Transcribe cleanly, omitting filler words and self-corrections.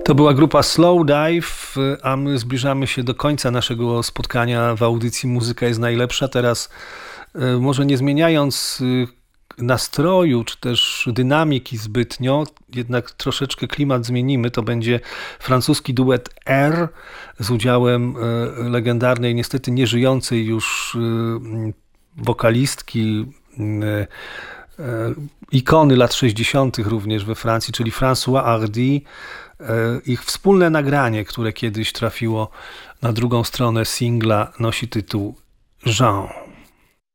To była grupa Slowdive, a my zbliżamy się do końca naszego spotkania w audycji Muzyka jest najlepsza. Teraz może nie zmieniając nastroju, czy też dynamiki zbytnio, jednak troszeczkę klimat zmienimy. To będzie francuski duet R z udziałem legendarnej, niestety nieżyjącej już wokalistki, ikony lat 60. również we Francji, czyli François Hardy. Ich wspólne nagranie, które kiedyś trafiło na drugą stronę singla, nosi tytuł Jean.